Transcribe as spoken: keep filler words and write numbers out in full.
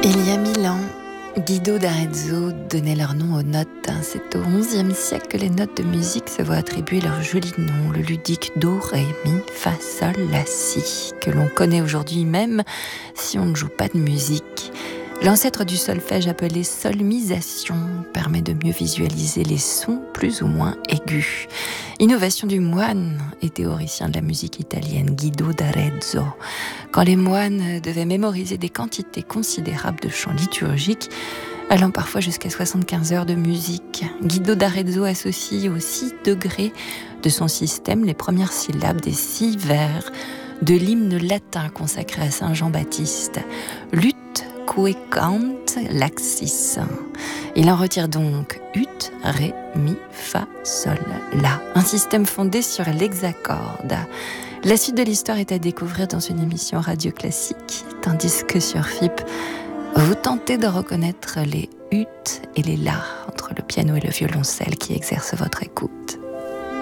Il y a mille ans, Guido d'Arezzo donnait leur nom aux notes. C'est au onzième siècle que les notes de musique se voient attribuer leur joli nom, le ludique do, ré, mi, fa, sol, la, si, que l'on connaît aujourd'hui même si on ne joue pas de musique. L'ancêtre du solfège appelé solmisation permet de mieux visualiser les sons plus ou moins aigus. Innovation du moine et théoricien de la musique italienne Guido d'Arezzo. Quand les moines devaient mémoriser des quantités considérables de chants liturgiques, allant parfois jusqu'à soixante-quinze heures de musique, Guido d'Arezzo associe aux six degrés de son système les premières syllabes des six vers de l'hymne latin consacré à Saint Jean-Baptiste. Lutte quecant laxis. Il en retire donc ut, ré, mi, fa, sol, la. Un système fondé sur l'hexacorde. La suite de l'histoire est à découvrir dans une émission radio classique, tandis que sur F I P, vous tentez de reconnaître les ut et les la entre le piano et le violoncelle qui exercent votre écoute.